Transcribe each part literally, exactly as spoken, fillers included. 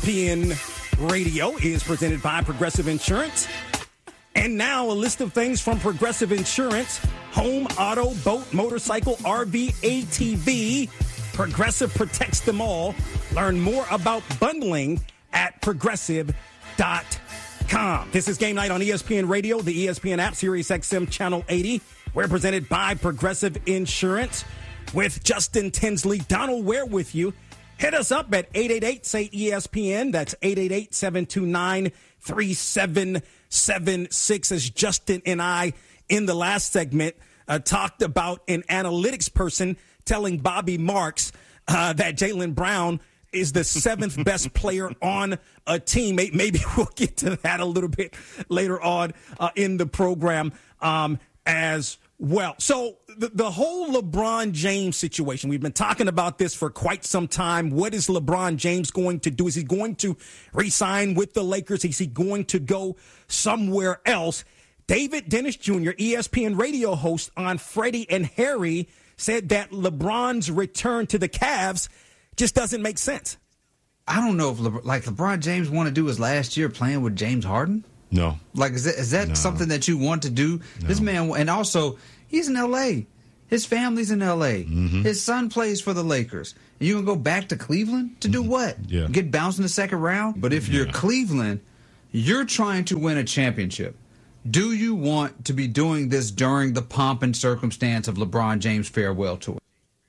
P N Radio is presented by Progressive Insurance. And now a list of things from Progressive Insurance: home, auto, boat, motorcycle, R V, A T V. Progressive protects them all. Learn more about bundling at progressive dot com. This is Game Night on E S P N Radio, the E S P N app, Sirius X M Channel eighty. We're presented by Progressive Insurance with Justin Tinsley. Donald Ware with you. Hit us up at eight eight eight, say E S P N. That's eight eight eight, seven two nine, three seven seven six. As Justin and I, in the last segment, uh, talked about an analytics person telling Bobby Marks uh, that Jaylen Brown is the seventh best player on a team. Maybe we'll get to that a little bit later on uh, in the program um, as well. So the, the whole LeBron James situation, we've been talking about this for quite some time. What is LeBron James going to do? Is he going to re-sign with the Lakers? Is he going to go somewhere else? David Dennis Junior, E S P N radio host on Freddie and Harry, said that LeBron's return to the Cavs just doesn't make sense. I don't know if Le- like LeBron James want to do his last year playing with James Harden. No. Like, is that, is that no. something that you want to do? No. This man, and also, he's in L A. His family's in L A. Mm-hmm. His son plays for the Lakers. And you going to go back to Cleveland to do mm-hmm. what? Yeah. Get bounced in the second round? But if you're yeah. Cleveland, you're trying to win a championship. Do you want to be doing this during the pomp and circumstance of LeBron James' farewell tour?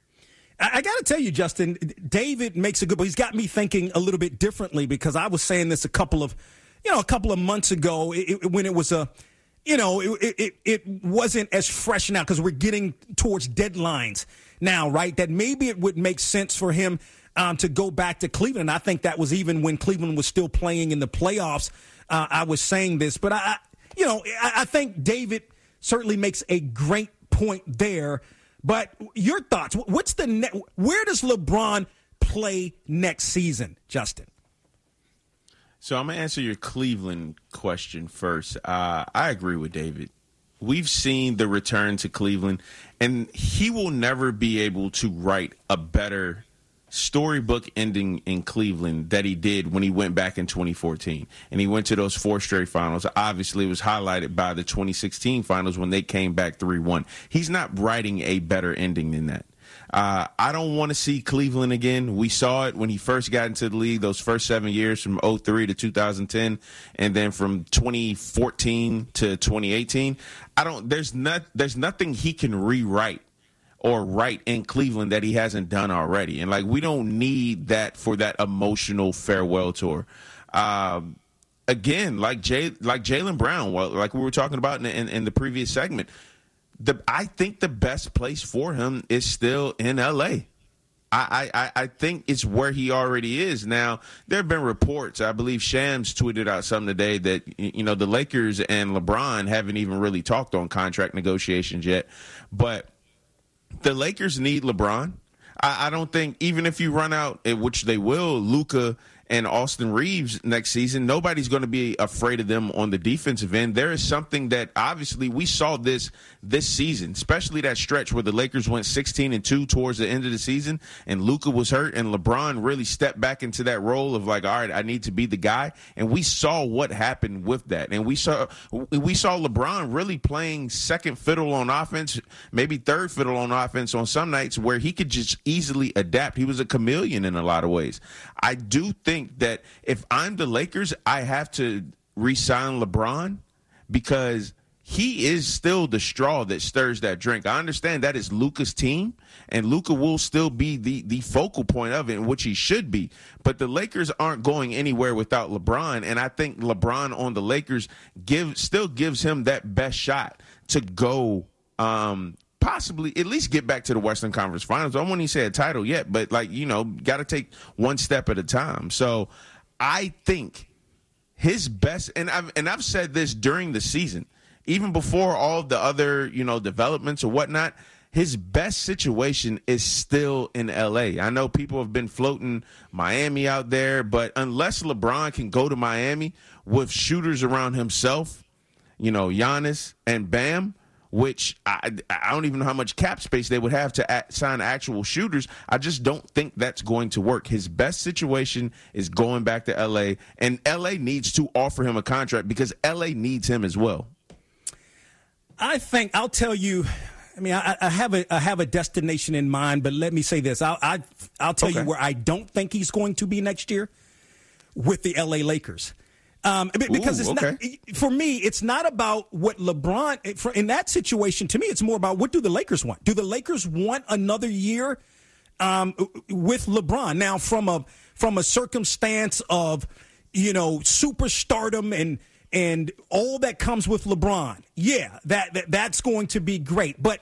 I, I got to tell you, Justin, David makes a good point. He's got me thinking a little bit differently, because I was saying this a couple of You know, a couple of months ago, it, it, when it was a, you know, it it, it wasn't as fresh now, because we're getting towards deadlines now, right? That maybe it would make sense for him um, to go back to Cleveland. I think that was even when Cleveland was still playing in the playoffs. Uh, I was saying this, but I, you know, I, I think David certainly makes a great point there. But your thoughts? What's the ne- where does LeBron play next season, Justin? So I'm going to answer your Cleveland question first. Uh, I agree with David. We've seen the return to Cleveland, and he will never be able to write a better storybook ending in Cleveland that he did when he went back in twenty fourteen. And he went to those four straight finals. Obviously, it was highlighted by the twenty sixteen finals when they came back three one. He's not writing a better ending than that. Uh, I don't want to see Cleveland again. We saw it when he first got into the league, those first seven years from oh three to two thousand ten, and then from twenty fourteen to twenty eighteen. I don't. There's not. There's nothing he can rewrite or write in Cleveland that he hasn't done already, and like we don't need that for that emotional farewell tour. Um, again, like Jay, like Jaylen Brown, well, like we were talking about in, in, in the previous segment. The, I think the best place for him is still in L A. I, I, I think it's where he already is. Now, there have been reports. I believe Shams tweeted out something today that, you know, the Lakers and LeBron haven't even really talked on contract negotiations yet. But the Lakers need LeBron. I, I don't think, even if you run out, which they will, Luka and Austin Reeves next season, nobody's going to be afraid of them on the defensive end. There is something that obviously we saw this this season, especially that stretch where the Lakers went sixteen and two towards the end of the season, and Luka was hurt, and LeBron really stepped back into that role of like, all right, I need to be the guy. And we saw what happened with that. And we saw we saw LeBron really playing second fiddle on offense, maybe third fiddle on offense on some nights, where he could just easily adapt. He was a chameleon in a lot of ways. I do think that if I'm the Lakers, I have to re-sign LeBron, because he is still the straw that stirs that drink. I understand that is Luka's team, and Luka will still be the, the focal point of it, which he should be. But the Lakers aren't going anywhere without LeBron, and I think LeBron on the Lakers give still gives him that best shot to go um, possibly at least get back to the Western Conference Finals. I wouldn't even say a title yet, but, like, you know, got to take one step at a time. So I think his best, and I've, and I've said this during the season, even before all the other, you know, developments or whatnot, his best situation is still in L A. I know people have been floating Miami out there, but unless LeBron can go to Miami with shooters around himself, you know, Giannis and Bam, which I, I don't even know how much cap space they would have to a- sign actual shooters. I just don't think that's going to work. His best situation is going back to L A, and L A needs to offer him a contract because L A needs him as well. I think I'll tell you. I mean, I, I have a I have a destination in mind, but let me say this: I'll I, I'll tell okay. you where I don't think he's going to be next year with the L A Lakers. Um, because Ooh, it's okay. not, for me, it's not about what LeBron, in that situation, to me, it's more about what do the Lakers want? Do the Lakers want another year um, with LeBron? Now, from a from a circumstance of, you know, superstardom and and all that comes with LeBron, yeah, that, that that's going to be great. But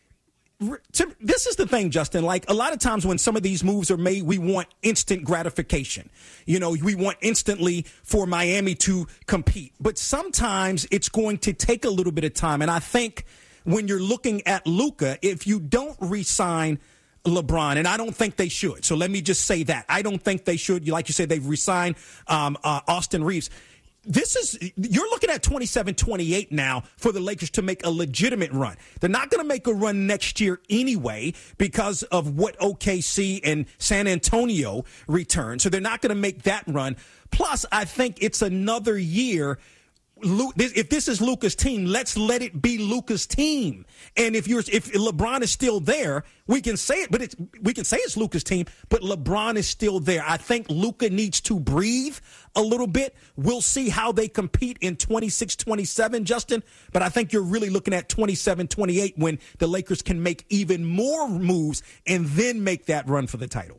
to, this is the thing, Justin. Like, a lot of times when some of these moves are made, we want instant gratification. You know, we want instantly for Miami to compete. But sometimes it's going to take a little bit of time. And I think when you're looking at Luka, if you don't re-sign LeBron, and I don't think they should. So let me just say that. I don't think they should. Like you said, they've re-signed um, uh, Austin Reeves. This is, you're looking at twenty-seven twenty-eight now for the Lakers to make a legitimate run. They're not going to make a run next year anyway because of what O K C and San Antonio return. So they're not going to make that run. Plus, I think it's another year. If this is Luka's team, let's let it be Luka's team. And if you're, if LeBron is still there, we can say it, but it's, we can say it's Luka's team, but LeBron is still there. I think Luka needs to breathe a little bit. We'll see how they compete in twenty-six twenty-seven, Justin, but I think you're really looking at twenty-seven twenty-eight when the Lakers can make even more moves and then make that run for the title.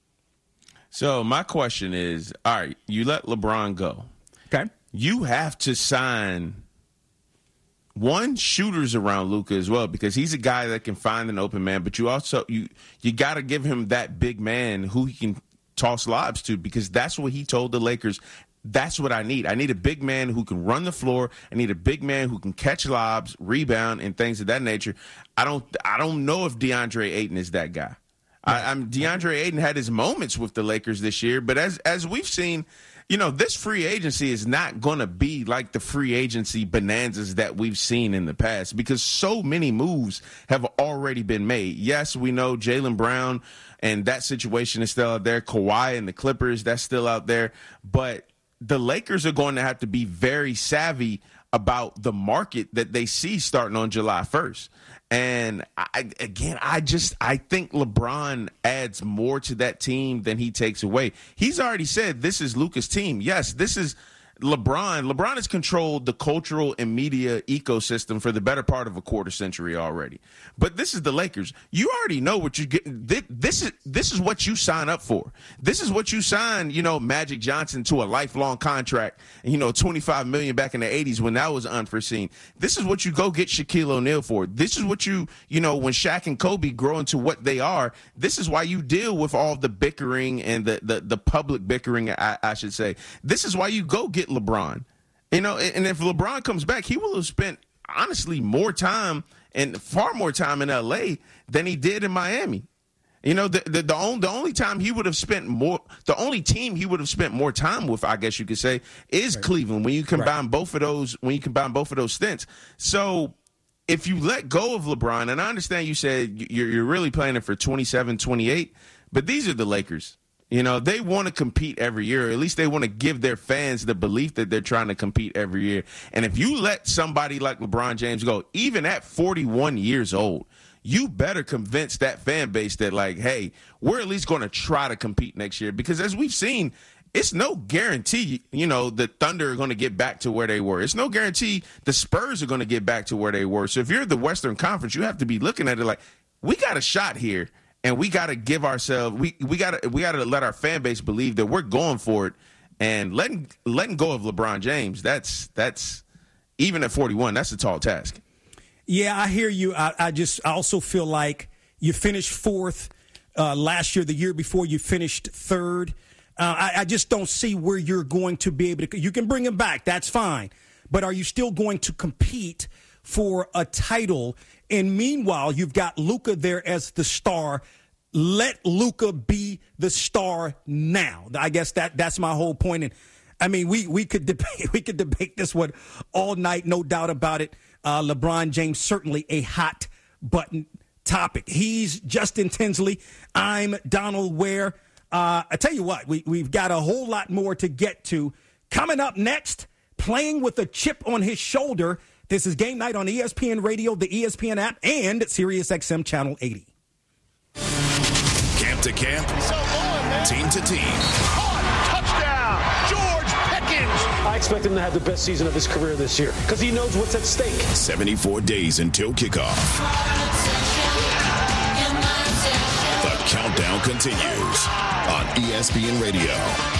So my question is, all right, you let LeBron go. Okay. You have to sign one shooters around Luka as well, because he's a guy that can find an open man. But you also you you got to give him that big man who he can toss lobs to, because that's what he told the Lakers. That's what I need. I need a big man who can run the floor. I need a big man who can catch lobs, rebound, and things of that nature. I don't I don't know if DeAndre Ayton is that guy. I, I'm DeAndre Ayton had his moments with the Lakers this year, but as as we've seen, you know, this free agency is not going to be like the free agency bonanzas that we've seen in the past, because so many moves have already been made. Yes, we know Jaylen Brown and that situation is still out there. Kawhi and the Clippers, that's still out there. But the Lakers are going to have to be very savvy about the market that they see starting on July first. And I, again, I just I think LeBron adds more to that team than he takes away. He's already said this is Luka's team. Yes, this is LeBron. LeBron has controlled the cultural and media ecosystem for the better part of a quarter century already. But this is the Lakers. You already know what you get. This is this is what you sign up for. This is what you sign, you know, Magic Johnson to a lifelong contract, you know, twenty-five million dollars back in the eighties when that was unforeseen. This is what you go get Shaquille O'Neal for. This is what you, you know, when Shaq and Kobe grow into what they are, this is why you deal with all the bickering and the, the, the public bickering, I, I should say. This is why you go get LeBron. You know, and if LeBron comes back, he will have spent, honestly, more time and far more time in L A than he did in Miami. You know, the the, the, only, the only time he would have spent more, the only team he would have spent more time with, I guess you could say, is right. Cleveland, when you combine right. both of those, when you combine both of those stints. So if you let go of LeBron, and I understand you said you're, you're really planning for twenty-seven twenty-eight, but these are the Lakers. You know, they want to compete every year, or at least they want to give their fans the belief that they're trying to compete every year. And if you let somebody like LeBron James go, even at forty-one years old, you better convince that fan base that, like, hey, we're at least going to try to compete next year. Because as we've seen, it's no guarantee, you know, the Thunder are going to get back to where they were. It's no guarantee the Spurs are going to get back to where they were. So if you're the Western Conference, you have to be looking at it like, we got a shot here. And we got to give ourselves, we we got to we got to let our fan base believe that we're going for it, and letting letting go of LeBron James. That's that's even at forty-one, that's a tall task. Yeah, I hear you. I, I just I also feel like you finished fourth uh, last year. The year before, you finished third. Uh, I, I just don't see where you're going to be able to. You can bring him back. That's fine. But are you still going to compete for a title? And meanwhile, you've got Luka there as the star. Let Luka be the star now. I guess that that's my whole point. And I mean, we we could debate we could debate this one all night, no doubt about it. uh, LeBron James, certainly a hot button topic. He's Justin Tinsley. I'm Donald Ware. Uh, I tell you what, we, we've got a whole lot more to get to. Coming up next, playing with a chip on his shoulder. This is Game Night on E S P N Radio, the E S P N app, and Sirius X M Channel eighty. Camp to camp, team to team. Touchdown, George Pickens. I expect him to have the best season of his career this year because he knows what's at stake. seventy-four days until kickoff. The countdown continues on E S P N Radio.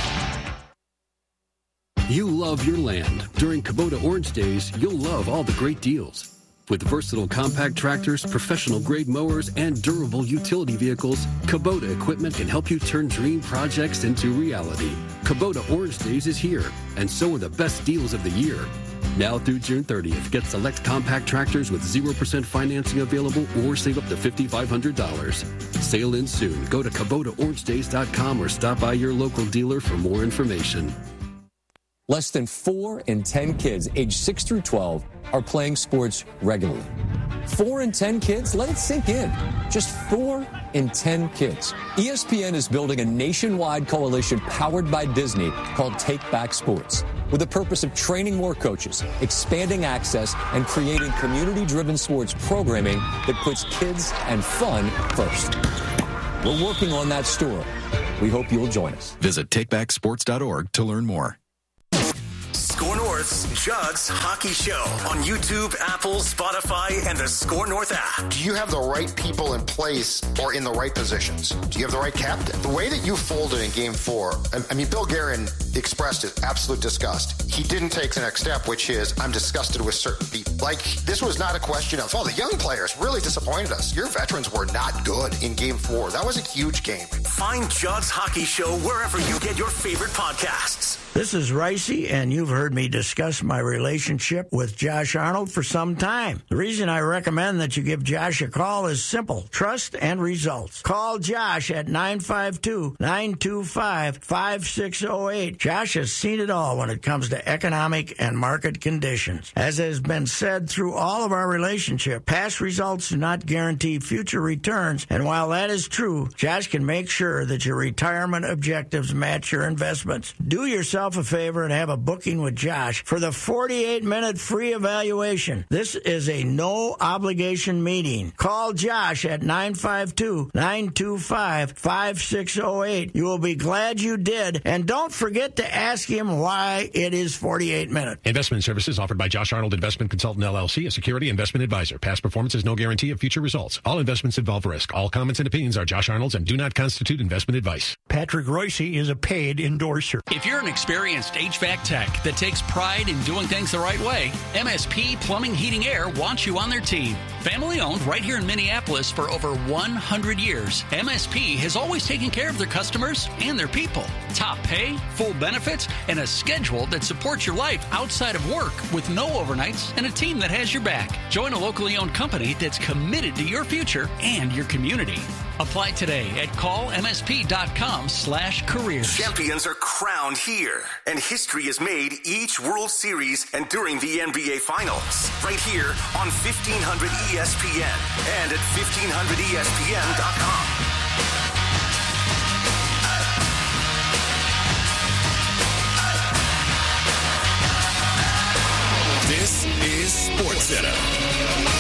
You love your land. During Kubota Orange Days, you'll love all the great deals. With versatile compact tractors, professional-grade mowers, and durable utility vehicles, Kubota equipment can help you turn dream projects into reality. Kubota Orange Days is here, and so are the best deals of the year. Now through June thirtieth, get select compact tractors with zero percent financing available or save up to five thousand five hundred dollars. Sale ends soon. Go to Kubota Orange Days dot com or stop by your local dealer for more information. Less than four in ten kids aged six through twelve are playing sports regularly. Four in ten kids? Let it sink in. Just four in ten kids. E S P N is building a nationwide coalition powered by Disney called Take Back Sports, with the purpose of training more coaches, expanding access, and creating community-driven sports programming that puts kids and fun first. We're working on that story. We hope you'll join us. Visit take back sports dot org to learn more. Score North's Judd's Hockey Show on YouTube, Apple, Spotify, and the Score North app. Do you have the right people in place or in the right positions? Do you have the right captain? The way that you folded in game four, I mean, Bill Guerin expressed his absolute disgust. He didn't take the next step, which is, I'm disgusted with certain people. Like, this was not a question of, oh, the young players really disappointed us. Your veterans were not good in game four. That was a huge game. Find Judd's Hockey Show wherever you get your favorite podcasts. This is Ricey, and you've heard me discuss my relationship with Josh Arnold for some time. The reason I recommend that you give Josh a call is simple: trust and results. Call Josh at nine five two, nine two five, five six zero eight. Josh has seen it all when it comes to economic and market conditions. As has been said through all of our relationship, past results do not guarantee future returns, and while that is true, Josh can make sure that your retirement objectives match your investments. Do yourself a favor and have a booking with Josh for the forty-eight minute free evaluation. This is a no-obligation meeting. Call Josh at nine five two, nine two five, five six zero eight. You will be glad you did, and don't forget to ask him why it is forty-eight minutes. Investment services offered by Josh Arnold Investment Consultant, L L C, a security investment advisor. Past performance is no guarantee of future results. All investments involve risk. All comments and opinions are Josh Arnold's and do not constitute investment advice. Patrick Royce is a paid endorser. If you're an experienced H V A C tech that takes pride in doing things the right way, M S P Plumbing, Heating, Air wants you on their team. Family owned right here in Minneapolis for over one hundred years, M S P has always taken care of their customers and their people. Top pay, full benefits, and a schedule that supports your life outside of work with no overnights and a team that has your back. Join a locally owned company that's committed to your future and your community. Apply today at call m s p dot com slash careers. Champions are crowned here, and history is made each World Series and during the N B A Finals. Right here on fifteen hundred E S P N and at fifteen hundred E S P N dot com. This is SportsCenter.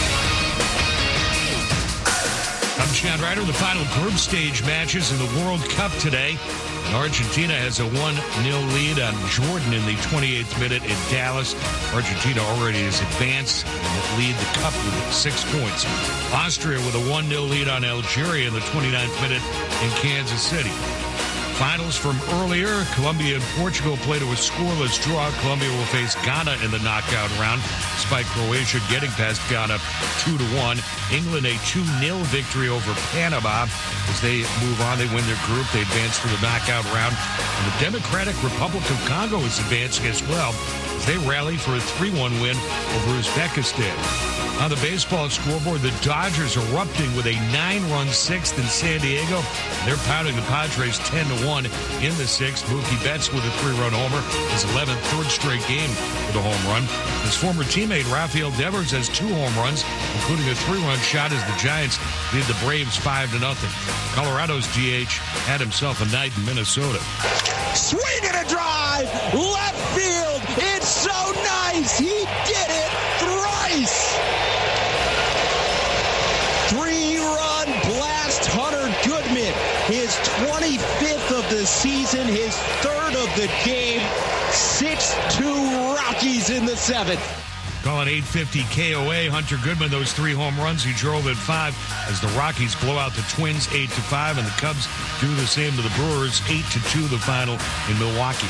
I'm Chad Ryder. The final group stage matches in the World Cup today. Argentina has a one nil lead on Jordan in the twenty-eighth minute in Dallas. Argentina already has advanced and lead the cup with six points. Austria with a one nil lead on Algeria in the twenty-ninth minute in Kansas City. Finals from earlier, Colombia and Portugal played to a scoreless draw. Colombia will face Ghana in the knockout round, despite Croatia getting past Ghana two to one. England a two nil victory over Panama. As they move on, they win their group. They advance to the knockout round. And the Democratic Republic of Congo is advancing as well, as they rally for a three one win over Uzbekistan. On the baseball scoreboard, the Dodgers erupting with a nine run sixth in San Diego. They're pounding the Padres ten to one in the sixth. Mookie Betts with a three-run homer, his eleventh third straight game with a home run. His former teammate Rafael Devers has two home runs, including a three-run shot as the Giants lead the Braves five to nothing. Colorado's D H had himself a night in Minnesota. Swing and a drive, left field. It's so nice. He did it thrice. Three-run blast, Hunter Goodman. His twenty-fifth of the season, his third of the game. six two Rockies in the seventh. Calling eight fifty K O A, Hunter Goodman, those three home runs he drove at five as the Rockies blow out the Twins eight to five, and the Cubs do the same to the Brewers eight to two the final in Milwaukee.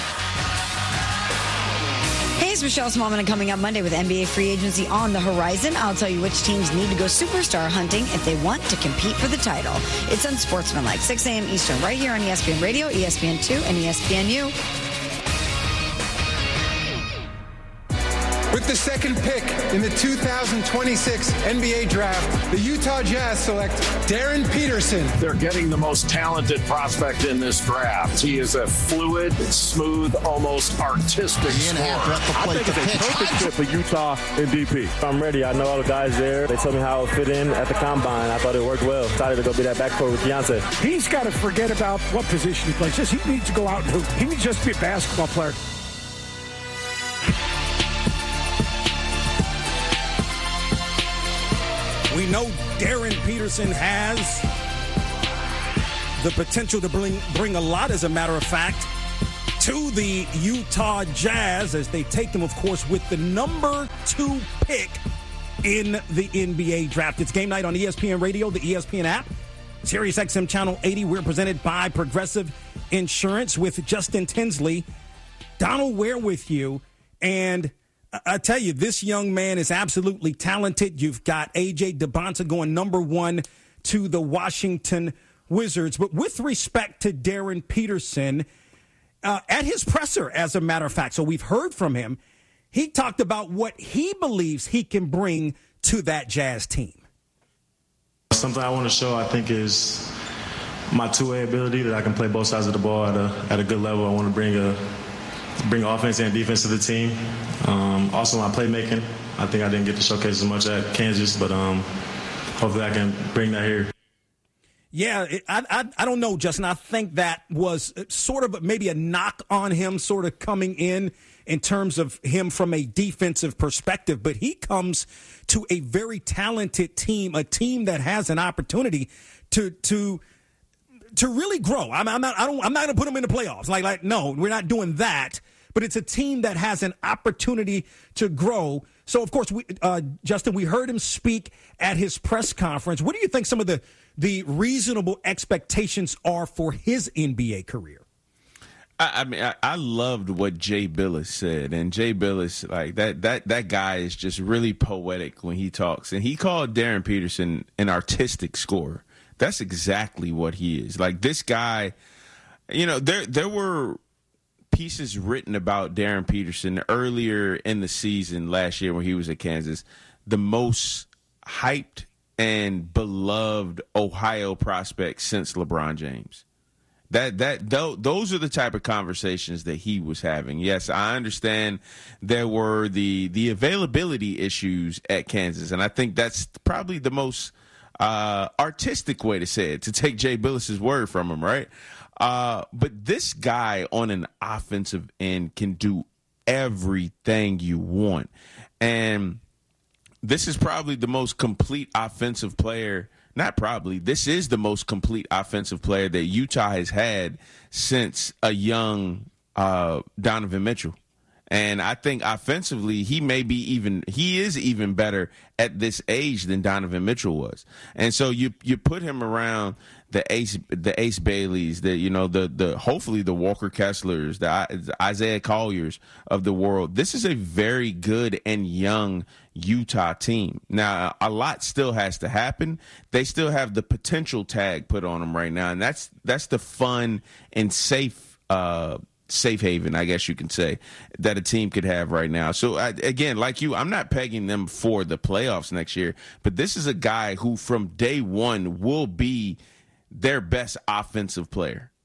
Hey, it's Michelle Smallman, and coming up Monday with N B A free agency on the horizon, I'll tell you which teams need to go superstar hunting if they want to compete for the title. It's Unsportsmanlike, six a.m. Eastern, right here on E S P N Radio, E S P N two, and E S P N U. With the second pick in the two thousand twenty-six N B A Draft, the Utah Jazz select Darren Peterson. They're getting the most talented prospect in this draft. He is a fluid, smooth, almost artistic scorer. I think it's a perfect fit for Utah and D P. I'm ready. I know all the guys there. They told me how it fit in at the combine. I thought it worked well. Excited to go be that backcourt with Beyonce. He's got to forget about what position he plays. Just, he needs to go out and hoop. He needs just to be a basketball player. We know Darren Peterson has the potential to bring bring a lot, as a matter of fact, to the Utah Jazz as they take them, of course, with the number two pick in the N B A draft. It's game night on E S P N Radio, the E S P N app, Sirius X M Channel eighty. We're presented by Progressive Insurance with Justin Tinsley. Donald Ware with you. And I tell you, this young man is absolutely talented. You've got A J Debonta going number one to the Washington Wizards. But with respect to Darren Peterson, uh, at his presser, as a matter of fact, so we've heard from him, he talked about what he believes he can bring to that Jazz team. Something I want to show, I think, is my two-way ability, that I can play both sides of the ball at a at a good level. I want to bring a bring offense and defense to the team. Um, also, my playmaking. I think I didn't get to showcase as much at Kansas, but um, hopefully I can bring that here. Yeah, it, I, I I don't know, Justin. I think that was sort of maybe a knock on him sort of coming in in terms of him from a defensive perspective. But he comes to a very talented team, a team that has an opportunity to to to really grow. I'm, I'm not I don't I'm not going to put them in the playoffs. Like like no, we're not doing that. But it's a team that has an opportunity to grow. So, of course, we, uh, Justin, we heard him speak at his press conference. What do you think some of the, the reasonable expectations are for his N B A career? I, I mean, I, I loved what Jay Billis said. And Jay Billis, like, that, that, that guy is just really poetic when he talks. And he called Darren Peterson an artistic scorer. That's exactly what he is. Like, this guy, you know, there there were pieces written about Darren Peterson earlier in the season last year when he was at Kansas, the most hyped and beloved Ohio prospect since LeBron James. That that th- those are the type of conversations that he was having. Yes, I understand there were the the availability issues at Kansas, and I think that's probably the most uh, artistic way to say it, to take Jay Billis's word from him, right? Uh, but this guy on an offensive end can do everything you want. And this is probably the most complete offensive player. Not probably. This is the most complete offensive player that Utah has had since a young uh, Donovan Mitchell. And I think offensively, he may be even, he is even better at this age than Donovan Mitchell was. And so you you put him around the Ace, the Ace Baileys, the, you know, the, the, hopefully the Walker Kesslers, the Isaiah Colliers of the world. This is a very good and young Utah team. Now, a lot still has to happen. They still have the potential tag put on them right now. And that's, that's the fun and safe, uh, safe haven, I guess you can say, that a team could have right now. So, I, again, like you, I'm not pegging them for the playoffs next year, but this is a guy who from day one will be their best offensive player.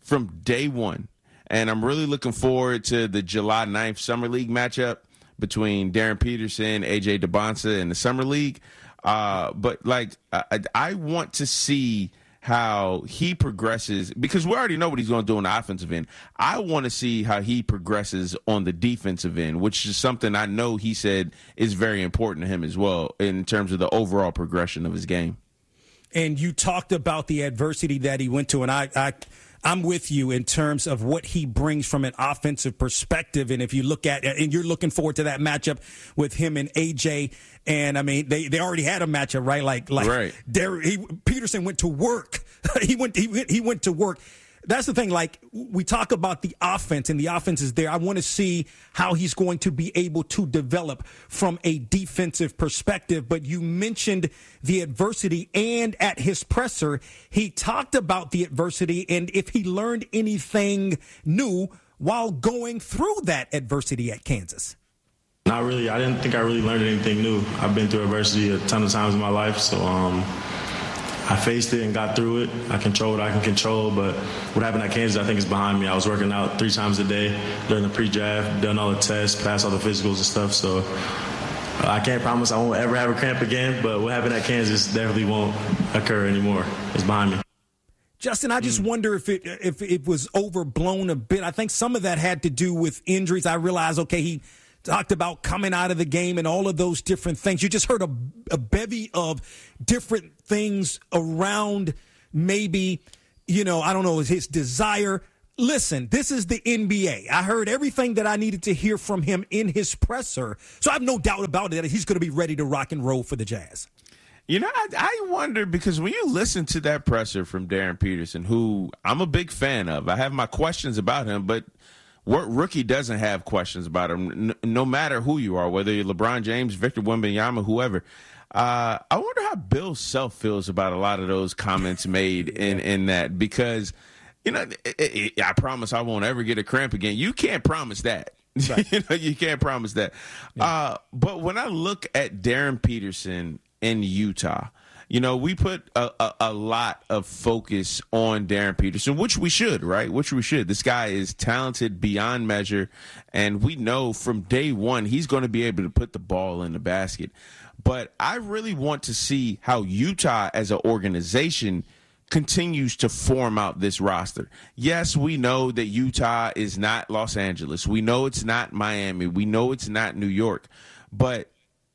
from day one. And I'm really looking forward to the July ninth Summer League matchup between Darren Peterson, A J DeBonsa in the Summer League. Uh, but, like, I, I want to see how he progresses, because we already know what he's going to do on the offensive end. I want to see how he progresses on the defensive end, which is something I know he said is very important to him as well in terms of the overall progression of his game. And you talked about the adversity that he went to, and I, I I'm with you in terms of what he brings from an offensive perspective. And if you look at, and you're looking forward to that matchup with him and A J, and I mean, they, they already had a matchup, right? Like, like right. There, he, Peterson went to work. he went, he went, he went to work. That's the thing. Like, we talk about the offense, and the offense is there. I want to see how he's going to be able to develop from a defensive perspective. But you mentioned the adversity, and at his presser, he talked about the adversity and if he learned anything new while going through that adversity at Kansas. Not really. I didn't think I really learned anything new. I've been through adversity a ton of times in my life, so um, I faced it and got through it. I control what I can control, but what happened at Kansas, I think, is behind me. I was working out three times a day during the pre-draft, done all the tests, passed all the physicals and stuff, so uh, I can't promise I won't ever have a cramp again, but what happened at Kansas definitely won't occur anymore. It's behind me. Justin, I just mm. wonder if it if it was overblown a bit. I think some of that had to do with injuries. I realized, okay, he talked about coming out of the game and all of those different things. You just heard a, a bevy of different things around maybe, you know, I don't know, his desire. Listen, this is the N B A. I heard everything that I needed to hear from him in his presser. So I have no doubt about it that he's going to be ready to rock and roll for the Jazz. You know, I, I wonder, because when you listen to that presser from Darren Peterson, who I'm a big fan of, I have my questions about him, but what rookie doesn't have questions about him, no matter who you are, whether you're LeBron James, Victor Wembanyama, whoever. Uh, I wonder how Bill Self feels about a lot of those comments made in, in that, because, you know, it, it, I promise I won't ever get a cramp again. You can't promise that. Right. you know, you can't promise that. Yeah. Uh, but when I look at Darren Peterson in Utah, you know, we put a, a, a lot of focus on Darren Peterson, which we should, right? Which we should. This guy is talented beyond measure, and we know from day one he's going to be able to put the ball in the basket. But I really want to see how Utah as an organization continues to form out this roster. Yes, we know that Utah is not Los Angeles. We know it's not Miami. We know it's not New York. But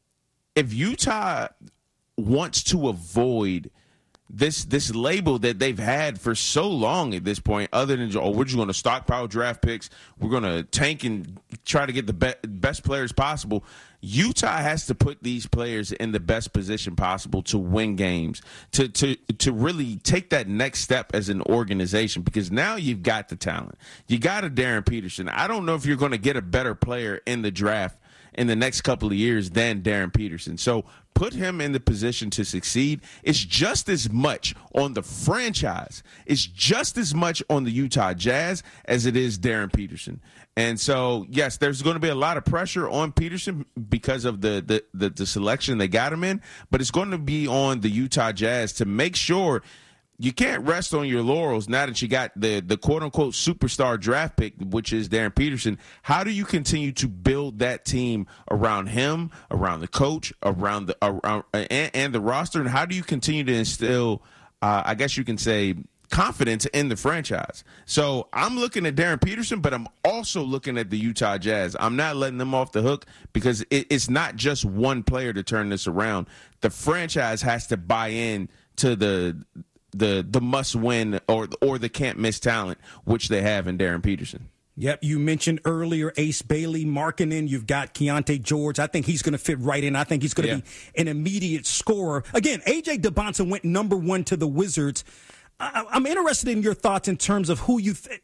if Utah wants to avoid this this label that they've had for so long at this point, other than, oh, we're just going to stockpile draft picks, we're going to tank and try to get the be- best players possible, Utah has to put these players in the best position possible to win games, to to to really take that next step as an organization, because now you've got the talent. You got a Darren Peterson. I don't know if you're going to get a better player in the draft in the next couple of years than Darren Peterson. So put him in the position to succeed. It's just as much on the franchise. It's just as much on the Utah Jazz as it is Darren Peterson. And so, yes, there's going to be a lot of pressure on Peterson because of the, the, the, the selection they got him in, but it's going to be on the Utah Jazz to make sure you can't rest on your laurels now that you got the, the quote-unquote superstar draft pick, which is Darren Peterson. How do you continue to build that team around him, around the coach, around the around and, and the roster, and how do you continue to instill, uh, I guess you can say, confidence in the franchise? So I'm looking at Darren Peterson, but I'm also looking at the Utah Jazz. I'm not letting them off the hook, because it, it's not just one player to turn this around. The franchise has to buy in to the the the must win or or the can't miss talent, which they have in Darren Peterson. Yep, you mentioned earlier Ace Bailey, Markkanen. You've got Keontae George. I think he's going to fit right in. I think he's going to yeah. be an immediate scorer. Again, A J DeBonsa went number one to the Wizards. I, I'm interested in your thoughts in terms of who you th-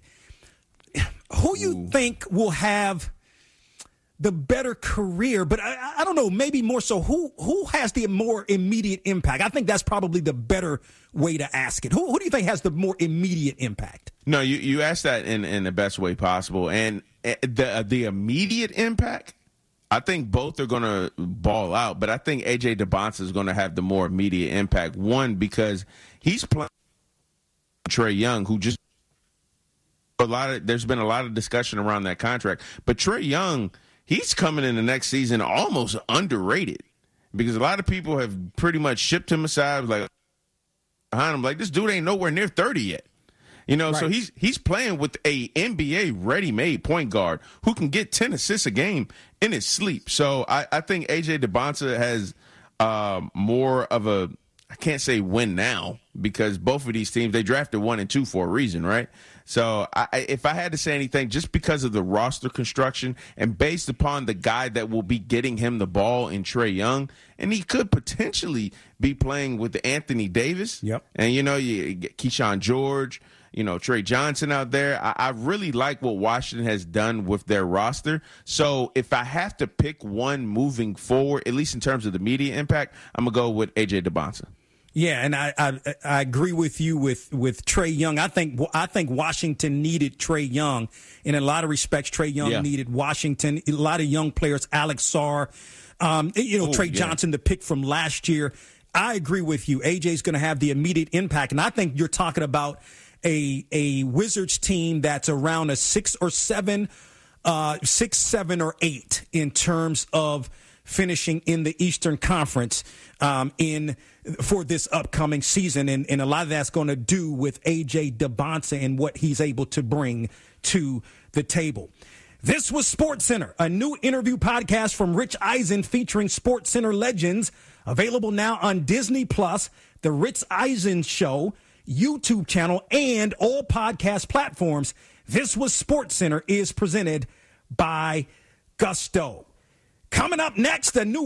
who you Ooh. think will have the better career, but I, I don't know, maybe more so who who has the more immediate impact? I think that's probably the better way to ask it. Who, who do you think has the more immediate impact? No, you, you asked that in, in the best way possible. And the the immediate impact, I think both are going to ball out, but I think A J DeBonsa is going to have the more immediate impact. One, because he's playing Trae Young, who just a lot of there's been a lot of discussion around that contract. But Trae Young, he's coming in the next season almost underrated because a lot of people have pretty much shipped him aside, like behind him, like this dude ain't nowhere near thirty yet. You know, right. So he's he's playing with a N B A ready-made point guard who can get ten assists a game in his sleep. So I, I think A J DeBonta has uh, more of a, I can't say win now because both of these teams, they drafted one and two for a reason, right? So I, if I had to say anything, just because of the roster construction and based upon the guy that will be getting him the ball in Trae Young, and he could potentially be playing with Anthony Davis. Yep. And, you know, you get Keyshawn George, you know, Trey Johnson out there. I, I really like what Washington has done with their roster. So if I have to pick one moving forward, at least in terms of the media impact, I'm going to go with A J DeBonta. Yeah, and I, I I agree with you with with Trae Young. I think I think Washington needed Trae Young in a lot of respects. Trae Young yeah. needed Washington. A lot of young players, Alex Sarr, um, you know, Ooh, Trey yeah. Johnson, the pick from last year. I agree with you. A J's going to have the immediate impact, and I think you're talking about a a Wizards team that's around a six or seven, uh, six, seven or eight in terms of finishing in the Eastern Conference um, in for this upcoming season. And, and a lot of that's going to do with A J DeBonta and what he's able to bring to the table. This was SportsCenter, a new interview podcast from Rich Eisen featuring SportsCenter legends, available now on Disney Plus, The Rich Eisen Show, YouTube channel, and all podcast platforms. This was SportsCenter is presented by Gusto. Coming up next, a new